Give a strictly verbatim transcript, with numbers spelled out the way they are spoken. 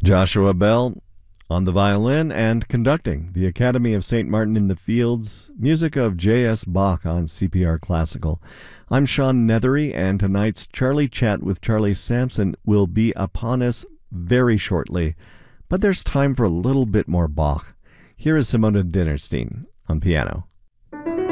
Joshua Bell on the violin and conducting the Academy of Saint Martin in the Fields, music of J S. Bach on C P R Classical. I'm Sean Nethery, and tonight's Charlie Chat with Charlie Sampson will be upon us very shortly. But there's time for a little bit more Bach. Here is Simona Dinnerstein on piano.